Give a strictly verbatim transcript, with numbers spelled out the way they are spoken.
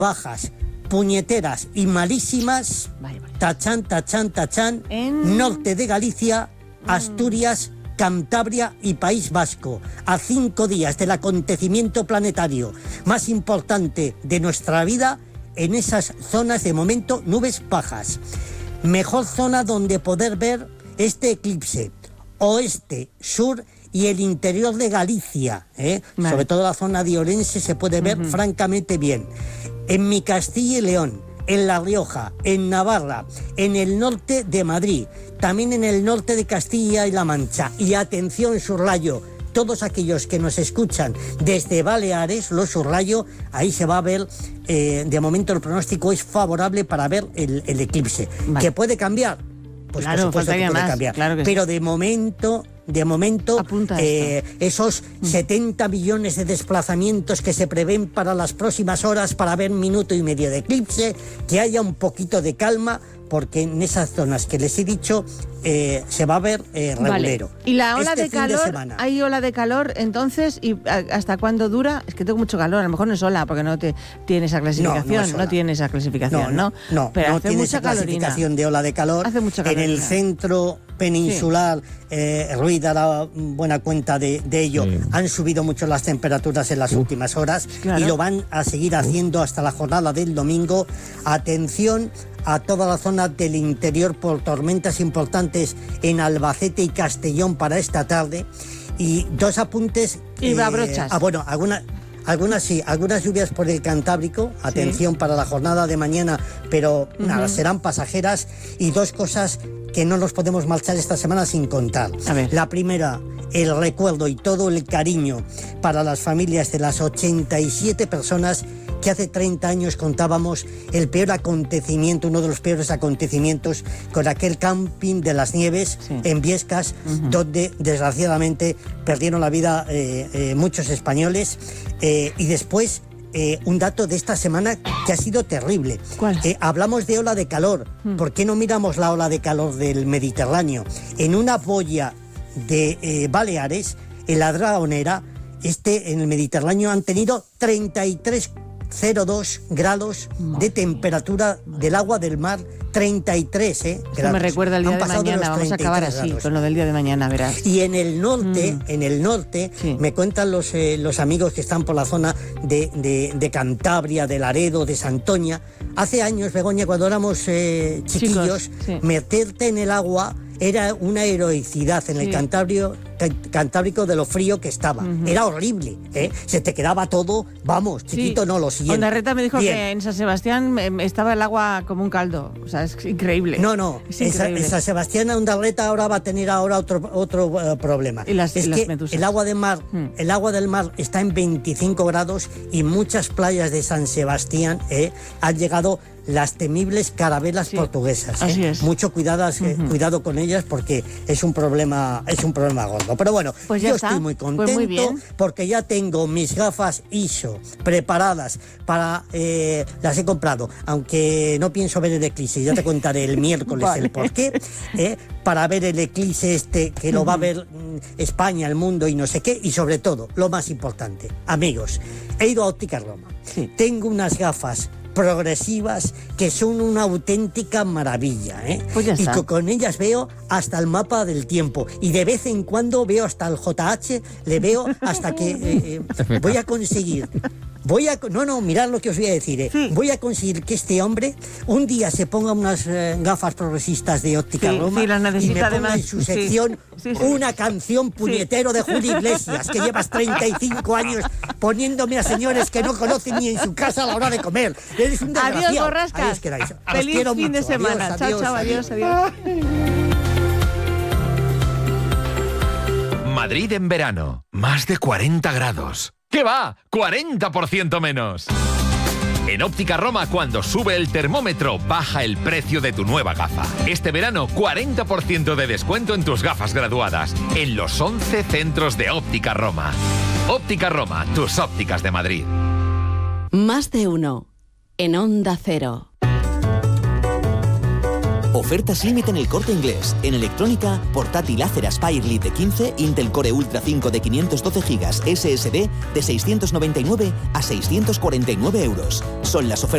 bajas, puñeteras y malísimas, tachán, tachán, tachán, en... norte de Galicia, Asturias, Cantabria y País Vasco, a cinco días del acontecimiento planetario más importante de nuestra vida. En esas zonas de momento nubes bajas. Mejor zona donde poder ver este eclipse: oeste, sur y el interior de Galicia, ¿eh? Vale. Sobre todo la zona de Orense se puede ver uh-huh. francamente bien. En mi Castilla y León, en La Rioja, en Navarra, en el norte de Madrid, también en el norte de Castilla y La Mancha. Y atención, subrayo, todos aquellos que nos escuchan desde Baleares, lo subrayo, ahí se va a ver, eh, de momento el pronóstico es favorable para ver el, el eclipse. Vale. ¿Que puede cambiar? Pues claro, por supuesto que puede más, cambiar. Claro que pero sí. de momento... De momento, eh, esos mm. setenta millones de desplazamientos que se prevén para las próximas horas para ver minuto y medio de eclipse, que haya un poquito de calma, porque en esas zonas que les he dicho eh, se va a ver eh, regulero. Vale. ¿Y la ola este de calor? De ¿Hay ola de calor entonces? ¿Y hasta cuándo dura? Es que tengo mucho calor, a lo mejor no es ola, porque no te, tiene esa clasificación. No, no, no tiene esa clasificación, ¿no? No, no, pero no hace tiene mucha esa clasificación calorina. de ola de calor. Hace mucha calorina. En el centro peninsular, sí. eh, Ruiz dará buena cuenta de, de ello, sí. Han subido mucho las temperaturas en las uh, últimas horas, claro. Y lo van a seguir haciendo hasta la jornada del domingo. Atención a toda la zona del interior por tormentas importantes en Albacete y Castellón para esta tarde. Y dos apuntes. Y va eh, brochas. Ah, bueno, algunas... Algunas sí, algunas lluvias por el Cantábrico, atención sí. para la jornada de mañana, pero uh-huh. nada, serán pasajeras. Y dos cosas que no nos podemos marchar esta semana sin contar. A ver. La primera, el recuerdo y todo el cariño para las familias de las ochenta y siete personas que hace treinta años contábamos el peor acontecimiento, uno de los peores acontecimientos, con aquel camping de las Nieves sí. en Viescas, uh-huh. donde desgraciadamente perdieron la vida eh, eh, muchos españoles. Eh, y después, eh, un dato de esta semana que ha sido terrible. ¿Cuál? Eh, hablamos de ola de calor. Hmm. ¿Por qué no miramos la ola de calor del Mediterráneo? En una boya de eh, Baleares, en la Dragonera, este, en el Mediterráneo han tenido treinta y tres coma cero dos grados de temperatura del agua del mar. treinta y tres, ¿eh? Esto me recuerda el día de mañana, vamos a acabar así, grados. Con lo del día de mañana, verás. Y en el norte, mm. en el norte, sí. me cuentan los, eh, los amigos que están por la zona de, de, de Cantabria, de Laredo, de Santoña, hace años, Begoña, cuando éramos eh, chiquillos, Chicos, sí. meterte en el agua era una heroicidad en sí. el Cantabrio, Cantábrico de lo frío que estaba. Uh-huh. Era horrible, ¿eh? Se te quedaba todo, vamos, chiquito sí. no, lo siguiente. Ondarreta me dijo Bien. que en San Sebastián estaba el agua como un caldo, o sea, es increíble. No, no, es increíble. En San Sebastián Ondarreta ahora va a tener ahora otro, otro uh, problema. Y las, es y las que medusas. el agua, de mar, hmm. el agua del mar está en veinticinco grados y muchas playas de San Sebastián eh, han llegado las temibles carabelas sí. portuguesas. Así ¿eh? es. Mucho cuidadas, uh-huh. eh, cuidado con ellas porque es un problema, es un problema gordo. Pero bueno, pues yo está. estoy muy contento pues muy bien. porque ya tengo mis gafas I S O preparadas para, eh, las he comprado, aunque no pienso ver el eclipse, ya te contaré el miércoles vale. el porqué, eh, para ver el eclipse este que lo uh-huh. va a ver mm, España, el mundo y no sé qué, y sobre todo, lo más importante, amigos, he ido a Óptica Roma, sí. tengo unas gafas progresivas que son una auténtica maravilla, ¿eh? Pues ya está. Y con ellas veo hasta el mapa del tiempo y de vez en cuando veo hasta el J H, le veo hasta que eh, eh, voy a conseguir Voy a... No, no, mirad lo que os voy a decir. Eh. Sí. Voy a conseguir que este hombre un día se ponga unas eh, gafas progresistas de Óptica sí, Roma sí, las necesita y me ponga además. en su sección sí, sí, sí. una canción puñetero sí. de Julio Iglesias, que llevas treinta y cinco años poniéndome a señores que no conocen ni en su casa a la hora de comer. Eres un desgraciado. Adiós, Borrascas. Feliz fin mucho. de semana. Adiós, chao, adiós, chao, adiós, adiós. adiós. Madrid en verano. Más de cuarenta grados. ¿Qué va? ¡cuarenta por ciento menos! En Óptica Roma, cuando sube el termómetro, baja el precio de tu nueva gafa. Este verano, cuarenta por ciento de descuento en tus gafas graduadas, en los once centros de Óptica Roma. Óptica Roma, tus ópticas de Madrid. Más de uno, en Onda Cero. Ofertas límite en El Corte Inglés. En electrónica, portátil Acer Aspire Lite de quince, Intel Core Ultra cinco de quinientos doce gigas S S D de seiscientos noventa y nueve a seiscientos cuarenta y nueve euros. Son las ofertas